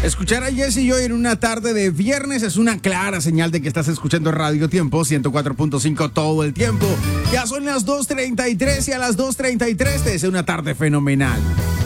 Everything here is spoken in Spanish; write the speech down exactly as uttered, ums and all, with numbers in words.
Escuchar a Jesse y hoy en una tarde de viernes es una clara señal de que estás escuchando Radio Tiempo ciento cuatro punto cinco todo el tiempo. Ya son las dos treinta y tres y a las dos treinta y tres te deseo una tarde fenomenal.